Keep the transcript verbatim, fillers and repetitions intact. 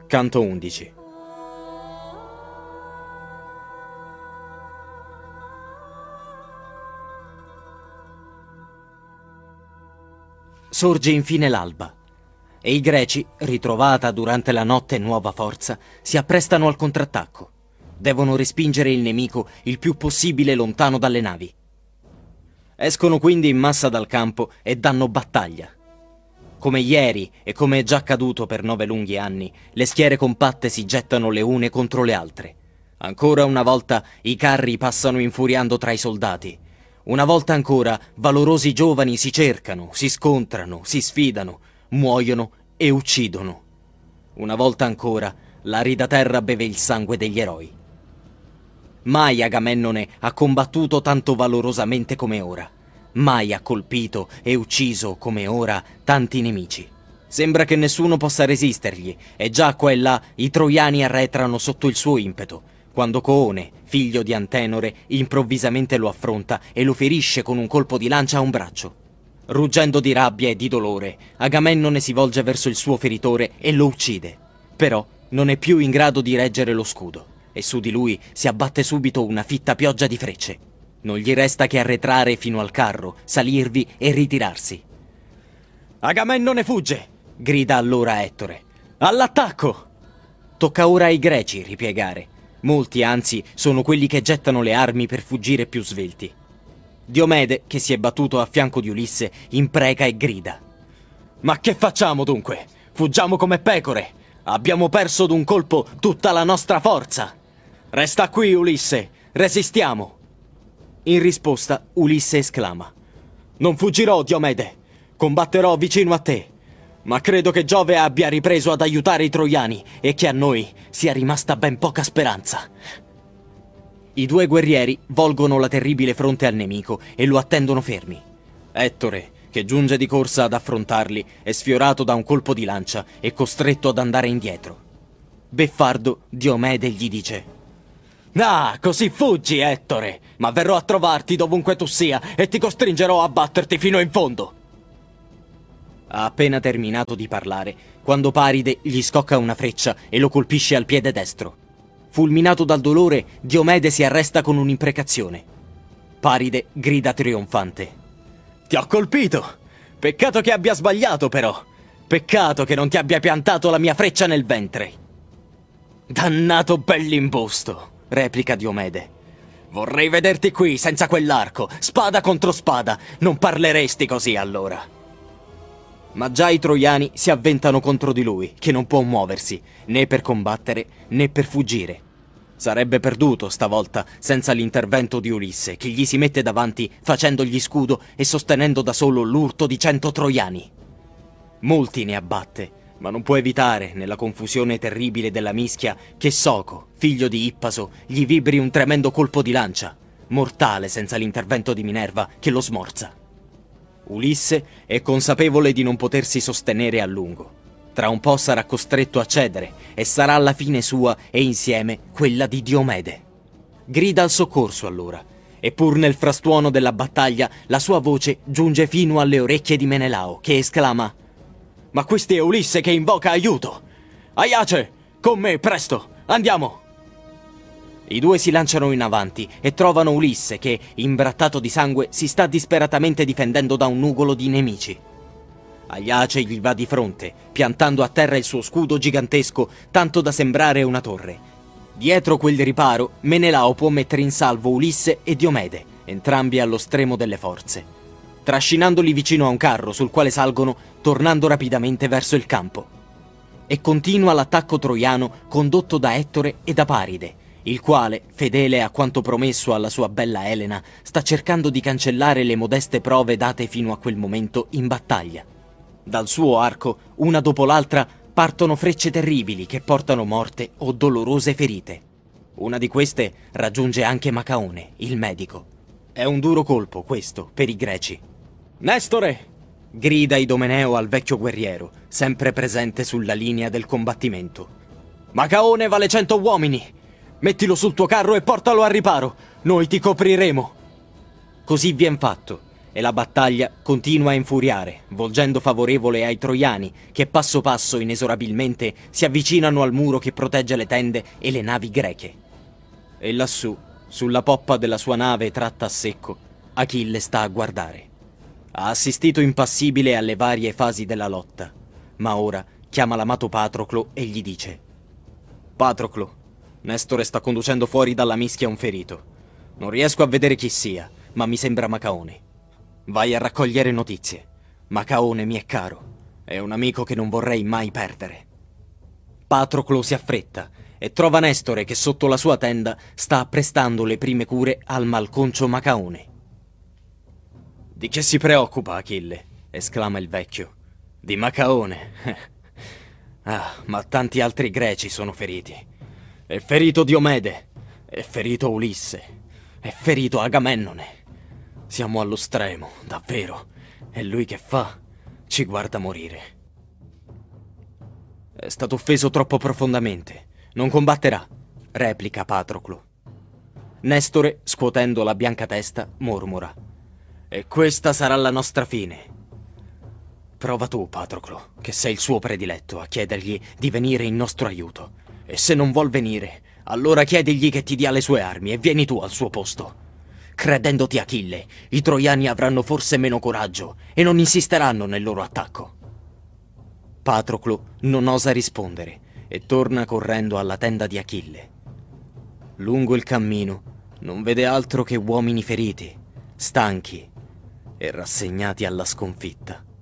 Canto undici. Sorge infine l'alba e i greci, ritrovata durante la notte nuova forza, si apprestano al contrattacco. Devono respingere il nemico il più possibile lontano dalle navi. Escono quindi in massa dal campo e danno battaglia. Come ieri e come è già accaduto per nove lunghi anni, le schiere compatte si gettano le une contro le altre. Ancora una volta i carri passano infuriando tra i soldati. Una volta ancora valorosi giovani si cercano, si scontrano, si sfidano, muoiono e uccidono. Una volta ancora l'arida terra beve il sangue degli eroi. Mai Agamennone ha combattuto tanto valorosamente come ora. Mai ha colpito e ucciso come ora tanti nemici. Sembra che nessuno possa resistergli e già qua e là i troiani arretrano sotto il suo impeto, quando Coone, figlio di Antenore, improvvisamente lo affronta e lo ferisce con un colpo di lancia a un braccio. Ruggendo di rabbia e di dolore, Agamennone si volge verso il suo feritore e lo uccide. Però non è più in grado di reggere lo scudo e su di lui si abbatte subito una fitta pioggia di frecce. Non gli resta che arretrare fino al carro, salirvi e ritirarsi. «Agamennone fugge!» grida allora Ettore. «All'attacco!» Tocca ora ai greci ripiegare. Molti, anzi, sono quelli che gettano le armi per fuggire più svelti. Diomede, che si è battuto a fianco di Ulisse, impreca e grida. «Ma che facciamo dunque? Fuggiamo come pecore! Abbiamo perso d'un colpo tutta la nostra forza! Resta qui, Ulisse! Resistiamo!» In risposta, Ulisse esclama. «Non fuggirò, Diomede! Combatterò vicino a te! Ma credo che Giove abbia ripreso ad aiutare i troiani e che a noi sia rimasta ben poca speranza!» I due guerrieri volgono la terribile fronte al nemico e lo attendono fermi. Ettore, che giunge di corsa ad affrontarli, è sfiorato da un colpo di lancia e costretto ad andare indietro. Beffardo, Diomede gli dice: «Ah, così fuggi, Ettore! Ma verrò a trovarti dovunque tu sia e ti costringerò a batterti fino in fondo!» Ha appena terminato di parlare, quando Paride gli scocca una freccia e lo colpisce al piede destro. Fulminato dal dolore, Diomede si arresta con un'imprecazione. Paride grida trionfante: «Ti ho colpito! Peccato che abbia sbagliato, però! Peccato che non ti abbia piantato la mia freccia nel ventre!» «Dannato bell'imbusto!» replica Diomede. «Vorrei vederti qui senza quell'arco, spada contro spada. Non parleresti così allora!» Ma già i troiani si avventano contro di lui, che non può muoversi, né per combattere né per fuggire. Sarebbe perduto stavolta senza l'intervento di Ulisse, che gli si mette davanti facendogli scudo e sostenendo da solo l'urto di cento troiani. Molti ne abbatte, ma non può evitare, nella confusione terribile della mischia, che Soco, figlio di Ippaso, gli vibri un tremendo colpo di lancia, mortale senza l'intervento di Minerva, che lo smorza. Ulisse è consapevole di non potersi sostenere a lungo. Tra un po' sarà costretto a cedere e sarà la fine sua e insieme quella di Diomede. Grida al soccorso allora, e pur nel frastuono della battaglia la sua voce giunge fino alle orecchie di Menelao, che esclama: «Ma questo è Ulisse che invoca aiuto! Aiace, con me, presto, andiamo!» I due si lanciano in avanti e trovano Ulisse che, imbrattato di sangue, si sta disperatamente difendendo da un nugolo di nemici. Aiace gli va di fronte, piantando a terra il suo scudo gigantesco, tanto da sembrare una torre. Dietro quel riparo, Menelao può mettere in salvo Ulisse e Diomede, entrambi allo stremo delle forze, trascinandoli vicino a un carro sul quale salgono, tornando rapidamente verso il campo. E continua l'attacco troiano condotto da Ettore e da Paride, il quale, fedele a quanto promesso alla sua bella Elena, sta cercando di cancellare le modeste prove date fino a quel momento in battaglia. Dal suo arco, una dopo l'altra, partono frecce terribili che portano morte o dolorose ferite. Una di queste raggiunge anche Macaone, il medico. È un duro colpo, questo, per i greci. «Nestore!» grida Idomeneo al vecchio guerriero, sempre presente sulla linea del combattimento. «Macaone vale cento uomini! Mettilo sul tuo carro e portalo al riparo! Noi ti copriremo!» Così vien fatto, e la battaglia continua a infuriare, volgendo favorevole ai troiani che passo passo inesorabilmente si avvicinano al muro che protegge le tende e le navi greche. E lassù, sulla poppa della sua nave tratta a secco, Achille sta a guardare. Ha assistito impassibile alle varie fasi della lotta, ma ora chiama l'amato Patroclo e gli dice: Patroclo, Nestore sta conducendo fuori dalla mischia un ferito. Non riesco a vedere chi sia, ma mi sembra Macaone. Vai a raccogliere notizie. Macaone mi è caro. È un amico che non vorrei mai perdere. Patroclo si affretta e trova Nestore che sotto la sua tenda sta apprestando le prime cure al malconcio Macaone. Di che si preoccupa Achille? Esclama il vecchio. Di Macaone. Ah, ma tanti altri greci sono feriti. È ferito Diomede, è ferito Ulisse, è ferito Agamennone. Siamo allo stremo, davvero. E lui che fa? Ci guarda morire. È stato offeso troppo profondamente. Non combatterà, replica Patroclo. Nestore, scuotendo la bianca testa, mormora: E questa sarà la nostra fine. Prova tu, Patroclo, che sei il suo prediletto, a chiedergli di venire in nostro aiuto. E se non vuol venire, allora chiedigli che ti dia le sue armi e vieni tu al suo posto. Credendoti Achille, i troiani avranno forse meno coraggio e non insisteranno nel loro attacco. Patroclo non osa rispondere e torna correndo alla tenda di Achille. Lungo il cammino non vede altro che uomini feriti, stanchi e rassegnati alla sconfitta.